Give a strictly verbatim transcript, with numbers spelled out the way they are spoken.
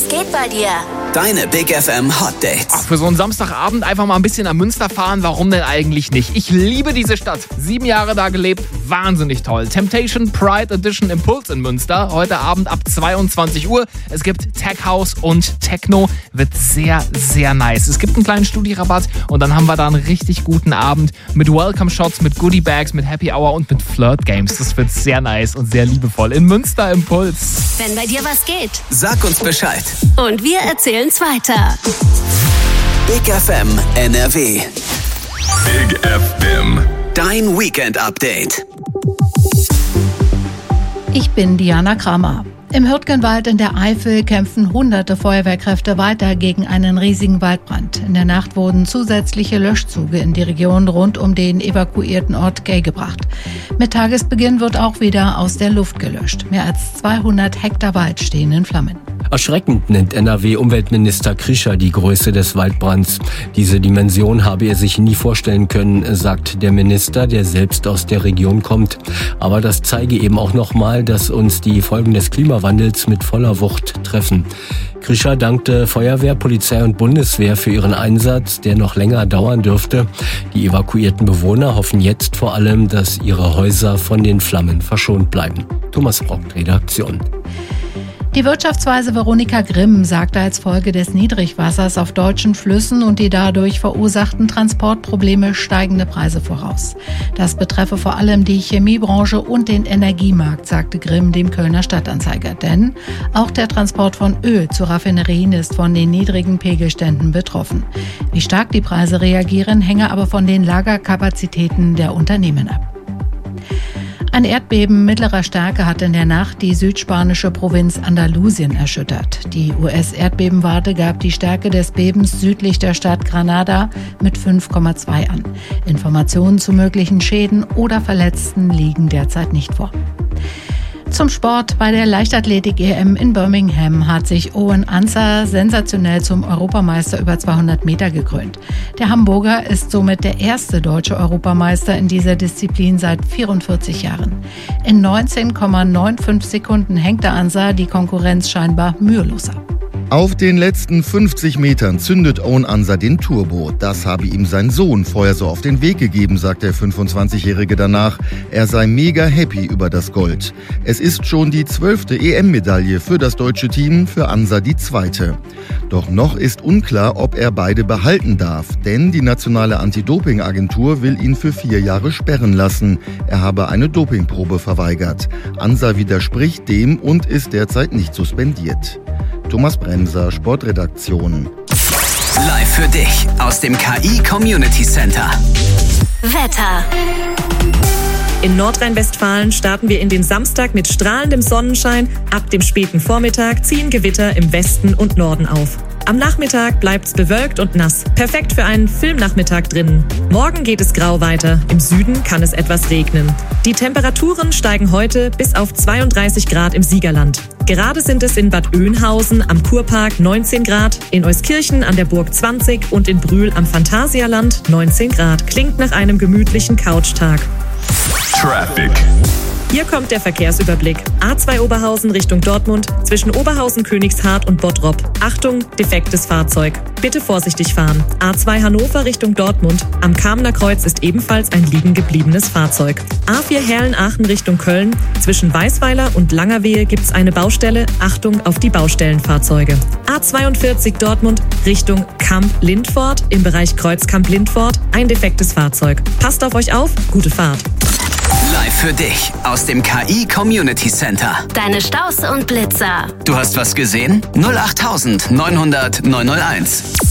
geht bei dir? Deine Big F M Hot Dates. Ach, für so einen Samstagabend einfach mal ein bisschen am Münster fahren, warum denn eigentlich nicht? Ich liebe diese Stadt. Sieben Jahre da gelebt, wahnsinnig toll. Temptation Pride Edition Impuls in Münster. Heute Abend ab zweiundzwanzig Uhr. Es gibt Tech House und Techno. Wird sehr, sehr nice. Es gibt einen kleinen Studi-Rabatt und dann haben wir da einen richtig guten Abend mit Welcome Shots, mit Goodie Bags, mit Happy Hour und mit Flirt Games. Das wird sehr nice und sehr liebevoll. In Münster Impuls. Wenn bei dir was geht. Sag uns Bescheid. Und wir erzählen's weiter. Big F M N R W. Big F M. Dein Weekend Update. Ich bin Diana Kramer. Im Hürtgenwald in der Eifel kämpfen hunderte Feuerwehrkräfte weiter gegen einen riesigen Waldbrand. In der Nacht wurden zusätzliche Löschzüge in die Region rund um den evakuierten Ort Gay gebracht. Mit Tagesbeginn wird auch wieder aus der Luft gelöscht. Mehr als zweihundert Hektar Wald stehen in Flammen. Erschreckend nennt N R W-Umweltminister Krischer die Größe des Waldbrands. Diese Dimension habe er sich nie vorstellen können, sagt der Minister, der selbst aus der Region kommt. Aber das zeige eben auch nochmal, dass uns die Folgen des Klimawandels mit voller Wucht treffen. Krischer dankte Feuerwehr, Polizei und Bundeswehr für ihren Einsatz, der noch länger dauern dürfte. Die evakuierten Bewohner hoffen jetzt vor allem, dass ihre Häuser von den Flammen verschont bleiben. Thomas Brockt, Redaktion. Die Wirtschaftsweise Veronika Grimm sagte als Folge des Niedrigwassers auf deutschen Flüssen und die dadurch verursachten Transportprobleme steigende Preise voraus. Das betreffe vor allem die Chemiebranche und den Energiemarkt, sagte Grimm dem Kölner Stadtanzeiger. Denn auch der Transport von Öl zu Raffinerien ist von den niedrigen Pegelständen betroffen. Wie stark die Preise reagieren, hänge aber von den Lagerkapazitäten der Unternehmen ab. Ein Erdbeben mittlerer Stärke hat in der Nacht die südspanische Provinz Andalusien erschüttert. Die U S-Erdbebenwarte gab die Stärke des Bebens südlich der Stadt Granada mit fünf Komma zwei an. Informationen zu möglichen Schäden oder Verletzten liegen derzeit nicht vor. Zum Sport. Bei der Leichtathletik-E M in Birmingham hat sich Owen Ansah sensationell zum Europameister über zweihundert Meter gekrönt. Der Hamburger ist somit der erste deutsche Europameister in dieser Disziplin seit vierundvierzig Jahren. In neunzehn Komma fünfundneunzig Sekunden hängte Ansah die Konkurrenz scheinbar mühelos ab. Auf den letzten fünfzig Metern zündet Owen Ansah den Turbo. Das habe ihm sein Sohn vorher so auf den Weg gegeben, sagt der fünfundzwanzigjährige danach. Er sei mega happy über das Gold. Es ist schon die zwölfte E M-Medaille für das deutsche Team, für Ansah die zweite. Doch noch ist unklar, ob er beide behalten darf, denn die nationale Anti-Doping-Agentur will ihn für vier Jahre sperren lassen. Er habe eine Dopingprobe verweigert. Ansah widerspricht dem und ist derzeit nicht suspendiert. Thomas Bremser, Sportredaktion. Live für dich aus dem K I Community Center. Wetter. In Nordrhein-Westfalen starten wir in den Samstag mit strahlendem Sonnenschein. Ab dem späten Vormittag ziehen Gewitter im Westen und Norden auf. Am Nachmittag bleibt's bewölkt und nass. Perfekt für einen Filmnachmittag drinnen. Morgen geht es grau weiter. Im Süden kann es etwas regnen. Die Temperaturen steigen heute bis auf zweiunddreißig Grad im Siegerland. Gerade sind es in Bad Oeynhausen am Kurpark neunzehn Grad, in Euskirchen an der Burg zwanzig und in Brühl am Phantasialand neunzehn Grad. Klingt nach einem gemütlichen Couchtag. Traffic. Hier kommt der Verkehrsüberblick. A zwei Oberhausen Richtung Dortmund, zwischen Oberhausen, Königshardt und Bottrop. Achtung, defektes Fahrzeug. Bitte vorsichtig fahren. A zwei Hannover Richtung Dortmund. Am Kamener Kreuz ist ebenfalls ein liegen gebliebenes Fahrzeug. A vier Herlen-Aachen Richtung Köln. Zwischen Weißweiler und Langerwehe gibt's eine Baustelle. Achtung auf die Baustellenfahrzeuge. A zweiundvierzig Dortmund Richtung Kamp-Lindfort. Im Bereich Kreuzkamp-Lindfort ein defektes Fahrzeug. Passt auf euch auf, gute Fahrt. Live für dich aus dem K I Community Center. Deine Staus und Blitzer. Du hast was gesehen? null acht neunhundert neunhunderт neunhunderteins.